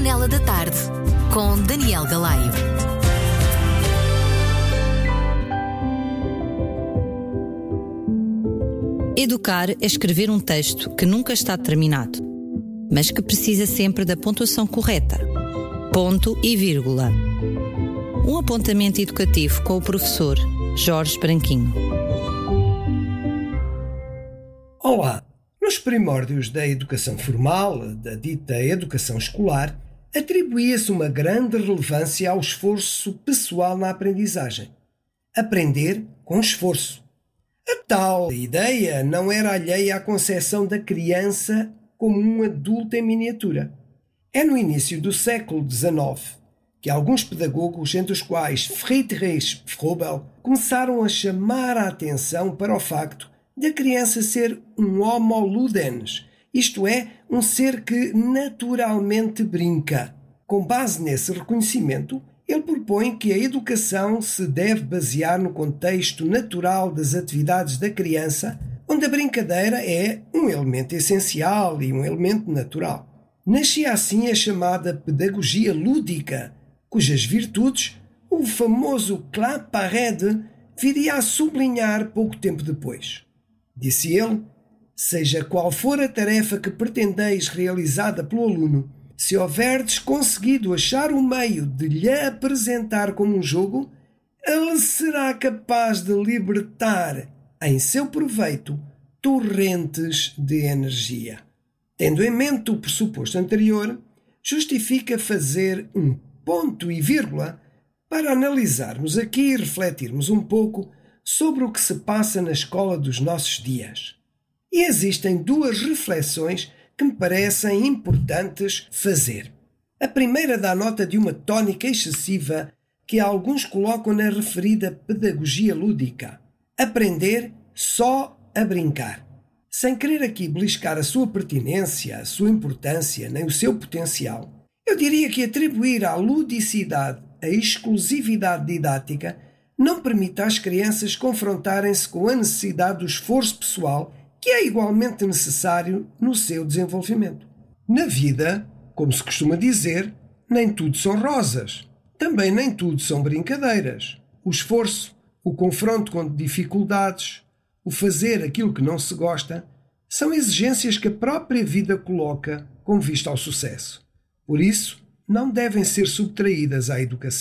Janela da Tarde, com Daniel Galaio. Educar é escrever um texto que nunca está terminado, mas que precisa sempre da pontuação correta. Ponto e vírgula. Um apontamento educativo com o professor Jorge Branquinho. Olá! Nos primórdios da educação formal, da dita educação escolar, atribuía-se uma grande relevância ao esforço pessoal na aprendizagem. Aprender com esforço. A tal ideia não era alheia à concepção da criança como um adulto em miniatura. É no início do século XIX que alguns pedagogos, entre os quais Friedrich Froebel, começaram a chamar a atenção para o facto da criança ser um homo ludens, isto é, um ser que naturalmente brinca. Com base nesse reconhecimento, ele propõe que a educação se deve basear no contexto natural das atividades da criança, onde a brincadeira é um elemento essencial e um elemento natural. Nascia assim a chamada pedagogia lúdica, cujas virtudes o famoso Claparède viria a sublinhar pouco tempo depois. Disse ele: seja qual for a tarefa que pretendeis realizada pelo aluno, se houverdes conseguido achar o meio de lhe apresentar como um jogo, ele será capaz de libertar em seu proveito torrentes de energia. Tendo em mente o pressuposto anterior, justifica fazer um ponto e vírgula para analisarmos aqui e refletirmos um pouco sobre o que se passa na escola dos nossos dias. E existem duas reflexões que me parecem importantes fazer. A primeira dá nota de uma tónica excessiva que alguns colocam na referida pedagogia lúdica. Aprender só a brincar. Sem querer aqui beliscar a sua pertinência, a sua importância, nem o seu potencial, eu diria que atribuir à ludicidade a exclusividade didática não permite às crianças confrontarem-se com a necessidade do esforço pessoal que é igualmente necessário no seu desenvolvimento. Na vida, como se costuma dizer, nem tudo são rosas. Também nem tudo são brincadeiras. O esforço, o confronto com dificuldades, o fazer aquilo que não se gosta, são exigências que a própria vida coloca com vista ao sucesso. Por isso, não devem ser subtraídas à educação.